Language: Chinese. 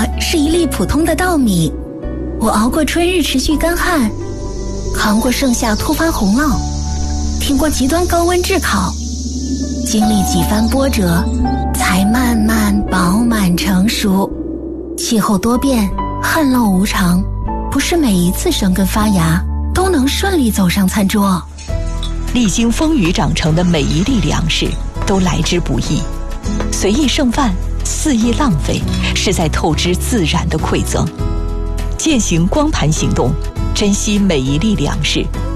是一粒普通的稻米，我熬过春日持续干旱，扛过盛夏突发洪涝，挺过极端高温炙烤，经历几番波折，才慢慢饱满成熟。气候多变，旱涝无常，不是每一次生根发芽都能顺利走上餐桌。 历经风雨长成的每一粒粮食都来之不易，随意剩饭，肆意浪费，是在透支自然的馈赠。践行光盘行动，珍惜每一粒粮食，